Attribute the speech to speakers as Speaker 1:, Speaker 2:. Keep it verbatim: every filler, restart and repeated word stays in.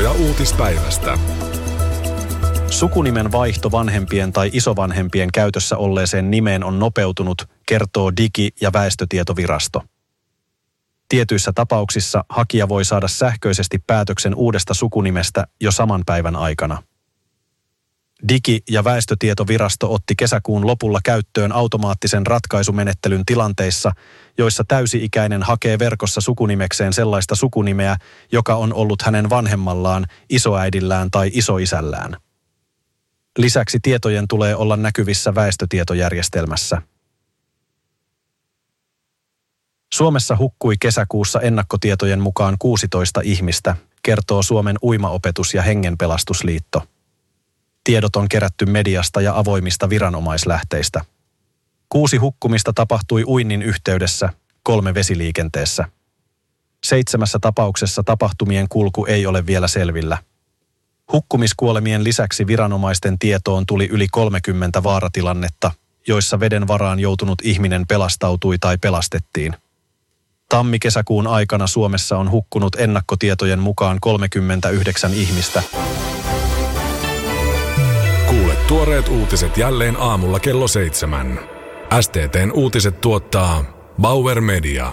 Speaker 1: tietoja uutispäivästä.
Speaker 2: Sukunimen vaihto vanhempien tai isovanhempien käytössä olleeseen nimeen on nopeutunut, kertoo Digi- ja väestötietovirasto. Tietyissä tapauksissa hakija voi saada sähköisesti päätöksen uudesta sukunimestä jo saman päivän aikana. Digi- ja väestötietovirasto otti kesäkuun lopulla käyttöön automaattisen ratkaisumenettelyn tilanteissa, joissa täysi-ikäinen hakee verkossa sukunimekseen sellaista sukunimeä, joka on ollut hänen vanhemmallaan, isoäidillään tai isoisällään. Lisäksi tietojen tulee olla näkyvissä väestötietojärjestelmässä. Suomessa hukkui kesäkuussa ennakkotietojen mukaan kuusitoista ihmistä, kertoo Suomen uimaopetus- ja hengenpelastusliitto. Tiedot on kerätty mediasta ja avoimista viranomaislähteistä. Kuusi hukkumista tapahtui uinnin yhteydessä, kolme vesiliikenteessä. Seitsemässä tapauksessa tapahtumien kulku ei ole vielä selvillä. Hukkumiskuolemien lisäksi viranomaisten tietoon tuli yli kolmekymmentä vaaratilannetta, joissa veden varaan joutunut ihminen pelastautui tai pelastettiin. Tammi-kesäkuun aikana Suomessa on hukkunut ennakkotietojen mukaan kolmekymmentäyhdeksän ihmistä.
Speaker 1: Kuule tuoreet uutiset jälleen aamulla kello seitsemän. S T T:n uutiset tuottaa Bauer Media.